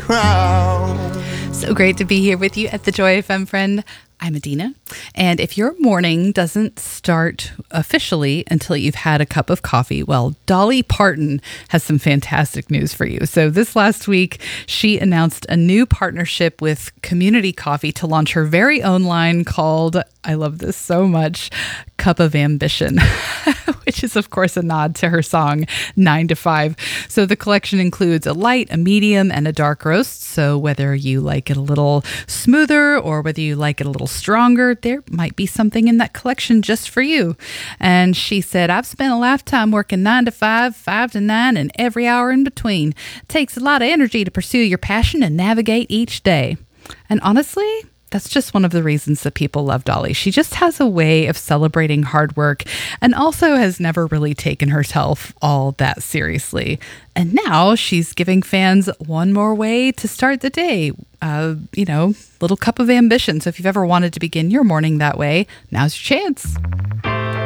crowd. So great to be here with you at the Joy FM, friend. I'm Adina, and if your morning doesn't start officially until you've had a cup of coffee, well, Dolly Parton has some fantastic news for you. So this last week, she announced a new partnership with Community Coffee to launch her very own line called, I love this so much, Cup of Ambition, which is, of course, a nod to her song 9 to 5. So the collection includes a light, a medium, and a dark roast. So whether you like it a little smoother or whether you like it a little stronger, there might be something in that collection just for you. And she said, I've spent a lifetime working 9 to 5, 5 to 9, and every hour in between. It takes a lot of energy to pursue your passion and navigate each day. And honestly, that's just one of the reasons that people love Dolly. She just has a way of celebrating hard work and also has never really taken herself all that seriously. And now she's giving fans one more way to start the day. Little cup of ambition. So if you've ever wanted to begin your morning that way, now's your chance.